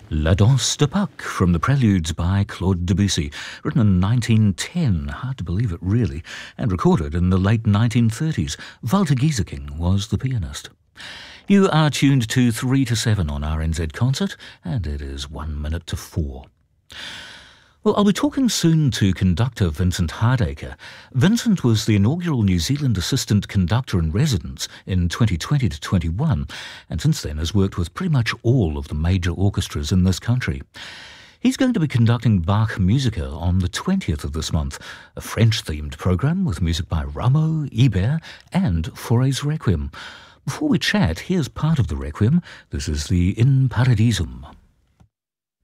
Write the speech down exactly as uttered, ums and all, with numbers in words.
La Danse de Puck from the Preludes by Claude Debussy, written in nineteen ten, hard to believe it really, and recorded in the late nineteen thirties. Walter Gieseking was the pianist. You are tuned to three to seven on R N Z Concert, and it is one minute to four. Well, I'll be talking soon to conductor Vincent Hardacre. Vincent was the inaugural New Zealand Assistant Conductor in Residence in twenty twenty to twenty-one, and since then has worked with pretty much all of the major orchestras in this country. He's going to be conducting Bach Musica on the twentieth of this month, a French-themed programme with music by Rameau, Ibert and Fauré's Requiem. Before we chat, here's part of the Requiem. This is the In Paradisum.